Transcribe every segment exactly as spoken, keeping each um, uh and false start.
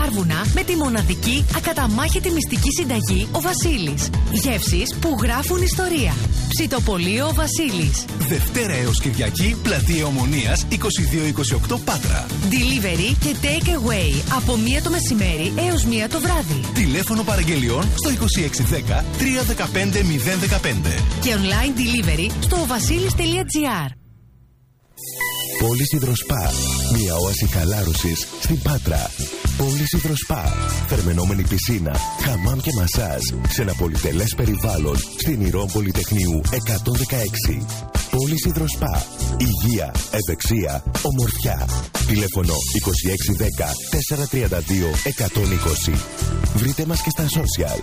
κάρβουνα με τη μοναδική ακαταμάχητη μυστική συνταγή ο Βασίλης. Γεύσεις που γράφουν ιστορία. Ψητοπολείο ο Βασίλης. Δευτέρα έως Κυριακή, Πλατεία Ομονίας είκοσι δύο είκοσι οκτώ Πάτρα. Delivery και take away από μία το μεσημέρι έως μία το βράδυ. Τηλέφωνο παραγγελιών στο είκοσι έξι δέκα τρία δεκαπέντε μηδέν δεκαπέντε. Και online delivery στο βασίλης τελεία τζι άρ. Πόλης Υδροσπά. Μια όαση χαλάρωσης στην Πάτρα. Πόλης Υδροσπά. Θερμαινόμενη πισίνα, χαμάμ και μασάζ σε ένα πολυτελές περιβάλλον στην Ηρών Πολυτεχνείου εκατόν δεκαέξι. Πόλης Υδροσπά. Υγεία, ευεξία, ομορφιά. Τηλέφωνο είκοσι έξι δέκα τετρακόσια τριάντα δύο εκατόν είκοσι. Βρείτε μας και στα social.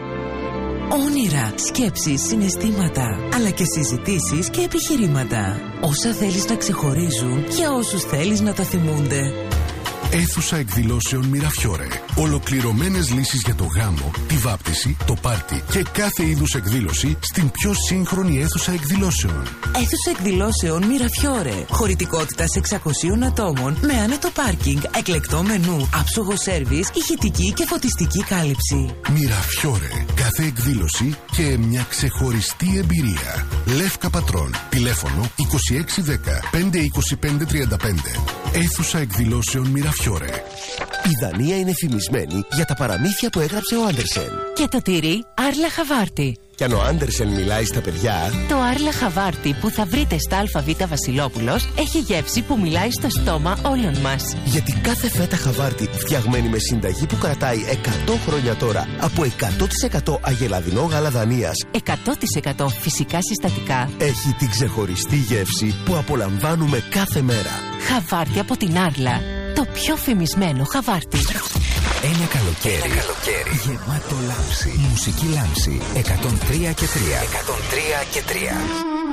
Όνειρα, σκέψεις, συναισθήματα, αλλά και συζητήσεις και επιχειρήματα. Όσα θέλεις να ξεχωρίζουν για όσους θέλεις να τα θυμούνται. Αίθουσα εκδηλώσεων Μυραφιόρε. Ολοκληρωμένες λύσεις για το γάμο, τη βάπτιση, το πάρτι και κάθε είδους εκδήλωση στην πιο σύγχρονη αίθουσα εκδηλώσεων. Αίθουσα εκδηλώσεων Μυραφιόρε. Χωρητικότητας εξακοσίων ατόμων με άνετο πάρκινγκ, εκλεκτό μενού, άψογο σέρβις, ηχητική και φωτιστική κάλυψη. Μυραφιόρε. Κάθε εκδήλωση και μια ξεχωριστή εμπειρία. Λεύκα Πατρών. Τηλέφωνο είκοσι έξι δέκα πεντακόσια είκοσι πέντε τριάντα πέντε. Αίθουσα εκδηλώσεων Μυραφιόρε. Η Δανία είναι φημισμένη για τα παραμύθια που έγραψε ο Άντερσεν. Και το τυρί Άρλα Χαβάρτι. Κι αν ο Άντερσεν μιλάει στα παιδιά, το Άρλα Χαβάρτι που θα βρείτε στα ΑΒ Βασιλόπουλος έχει γεύση που μιλάει στο στόμα όλων μας. Γιατί κάθε φέτα Χαβάρτι φτιαγμένη με συνταγή που κρατάει εκατό χρόνια τώρα από εκατό τοις εκατό αγελαδινό γάλα Δανίας, εκατό τοις εκατό φυσικά συστατικά, έχει την ξεχωριστή γεύση που απολαμβάνουμε κάθε μέρα. Χαβάρτι από την Άρλα. Το πιο φημισμένο Χαβάρτι. Ένα καλοκαίρι, Ένα καλοκαίρι γεμάτο λάμψη. Μουσική λάμψη εκατόν τρία και τρία. εκατόν τρία και τρία.